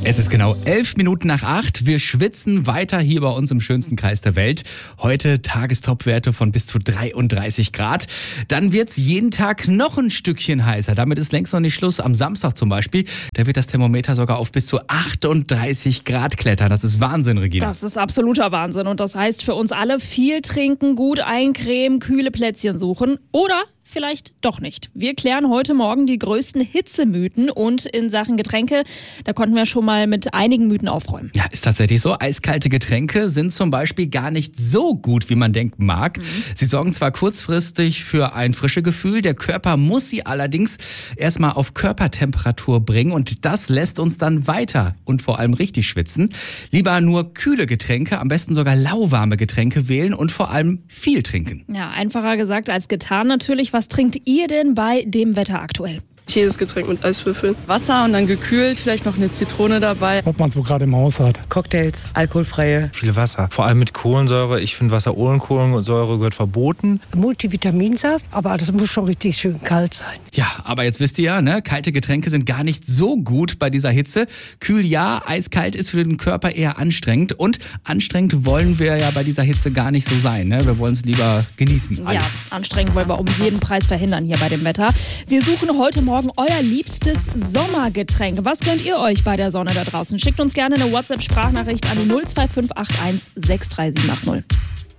Es ist genau 11 Minuten nach 8. Wir schwitzen weiter hier bei uns im schönsten Kreis der Welt. Heute Tagestopwerte von bis zu 33 Grad. Dann wird's jeden Tag noch ein Stückchen heißer. Damit ist längst noch nicht Schluss. Am Samstag zum Beispiel, da wird das Thermometer sogar auf bis zu 38 Grad klettern. Das ist Wahnsinn, Regina. Das ist absoluter Wahnsinn. Und das heißt für uns alle viel trinken, gut eincremen, kühle Plätzchen suchen oder vielleicht doch nicht. Wir klären heute Morgen die größten Hitzemythen und in Sachen Getränke, da konnten wir schon mal mit einigen Mythen aufräumen. Ja, ist tatsächlich so. Eiskalte Getränke sind zum Beispiel gar nicht so gut, wie man denken mag. Sie sorgen zwar kurzfristig für ein frisches Gefühl, der Körper muss sie allerdings erstmal auf Körpertemperatur bringen und das lässt uns dann weiter und vor allem richtig schwitzen. Lieber nur kühle Getränke, am besten sogar lauwarme Getränke wählen und vor allem viel trinken. Ja, einfacher gesagt als getan natürlich. Was trinkt ihr denn bei dem Wetter aktuell? Jedes Getränk mit Eiswürfeln. Wasser und dann gekühlt, vielleicht noch eine Zitrone dabei. Ob man es so gerade im Haus hat. Cocktails, alkoholfreie. Viel Wasser, vor allem mit Kohlensäure. Ich finde Wasser ohne Kohlensäure gehört verboten. Multivitaminsaft, aber das muss schon richtig schön kalt sein. Ja, aber jetzt wisst ihr ja, ne, kalte Getränke sind gar nicht so gut bei dieser Hitze. Kühl ja, eiskalt ist für den Körper eher anstrengend und anstrengend wollen wir ja bei dieser Hitze gar nicht so sein. Ne? Wir wollen es lieber genießen. Alles. Ja, anstrengend wollen wir um jeden Preis verhindern hier bei dem Wetter. Wir suchen heute Morgen euer liebstes Sommergetränk. Was gönnt ihr euch bei der Sonne da draußen? Schickt uns gerne eine WhatsApp-Sprachnachricht an die 02581 63780.